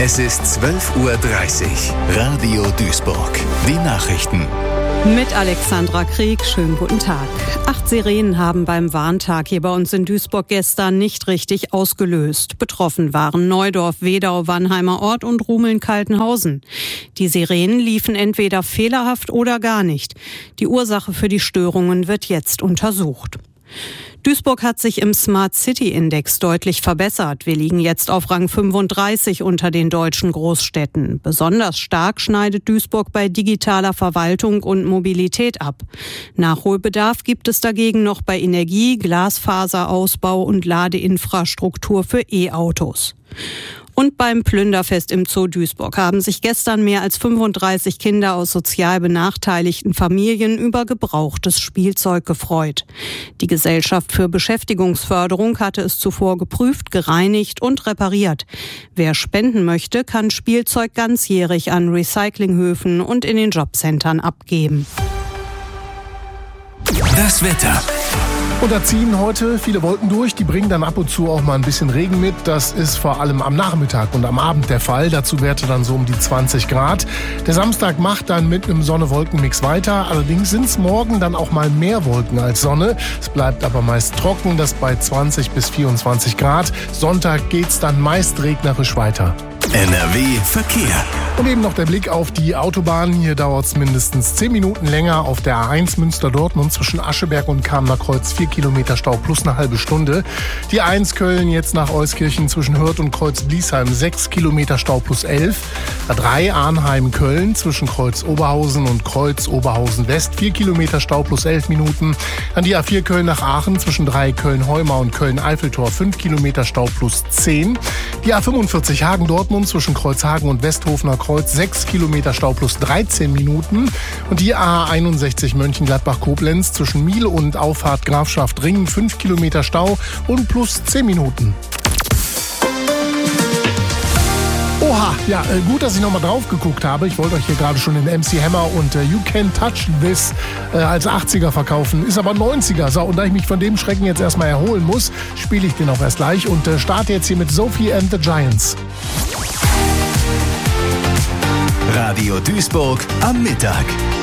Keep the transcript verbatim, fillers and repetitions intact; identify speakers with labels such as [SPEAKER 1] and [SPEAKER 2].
[SPEAKER 1] Es ist zwölf Uhr dreißig. Radio Duisburg. Die Nachrichten.
[SPEAKER 2] Mit Alexandra Krieg, schönen guten Tag. Acht Sirenen haben beim Warntag hier bei uns in Duisburg gestern nicht richtig ausgelöst. Betroffen waren Neudorf, Wedau, Wannheimer Ort und Rumeln-Kaltenhausen. Die Sirenen liefen entweder fehlerhaft oder gar nicht. Die Ursache für die Störungen wird jetzt untersucht. Duisburg hat sich im Smart City Index deutlich verbessert. Wir liegen jetzt auf Rang fünfunddreißig unter den deutschen Großstädten. Besonders stark schneidet Duisburg bei digitaler Verwaltung und Mobilität ab. Nachholbedarf gibt es dagegen noch bei Energie, Glasfaserausbau und Ladeinfrastruktur für E-Autos. Und beim Plünderfest im Zoo Duisburg haben sich gestern mehr als fünfunddreißig Kinder aus sozial benachteiligten Familien über gebrauchtes Spielzeug gefreut. Die Gesellschaft für Beschäftigungsförderung hatte es zuvor geprüft, gereinigt und repariert. Wer spenden möchte, kann Spielzeug ganzjährig an Recyclinghöfen und in den Jobcentern abgeben.
[SPEAKER 1] Das Wetter.
[SPEAKER 3] Und da ziehen heute viele Wolken durch, die bringen dann ab und zu auch mal ein bisschen Regen mit. Das ist vor allem am Nachmittag und am Abend der Fall. Dazu Werte dann so um die zwanzig Grad. Der Samstag macht dann mit einem Sonne-Wolken-Mix weiter. Allerdings sind es morgen dann auch mal mehr Wolken als Sonne. Es bleibt aber meist trocken, das bei zwanzig bis vierundzwanzig Grad. Sonntag geht's dann meist regnerisch weiter.
[SPEAKER 1] N R W Verkehr.
[SPEAKER 3] Und eben noch der Blick auf die Autobahn. Hier dauert es mindestens zehn Minuten länger auf der A eins Münster-Dortmund zwischen Ascheberg und Kamener Kreuz. vier Kilometer Stau plus eine halbe Stunde. Die A eins Köln jetzt nach Euskirchen zwischen Hürth und Kreuz-Bliesheim. sechs Kilometer Stau plus elf. A drei Arnheim-Köln zwischen Kreuz-Oberhausen und Kreuz-Oberhausen-West. vier Kilometer Stau plus elf Minuten. Dann die A vier Köln nach Aachen zwischen drei Köln-Heumar und Köln-Eiffeltor. fünf Kilometer Stau plus zehn. Die A fünfundvierzig Hagen-Dortmund zwischen Kreuzhagen und Westhofener Kreuz, sechs Kilometer Stau plus dreizehn Minuten. Und die A einundsechzig Mönchengladbach-Koblenz zwischen Miel und Auffahrt Grafschaft-Ringen, fünf Kilometer Stau und plus zehn Minuten. Oha, ja, äh, gut, dass ich nochmal drauf geguckt habe. Ich wollte euch hier gerade schon den M C Hammer und äh, You Can Touch This äh, als achtziger verkaufen. Ist aber neunziger. So, und da ich mich von dem Schrecken jetzt erstmal erholen muss, spiele ich den auch erst gleich und äh, starte jetzt hier mit Sophie and the Giants.
[SPEAKER 1] Radio Duisburg am Mittag.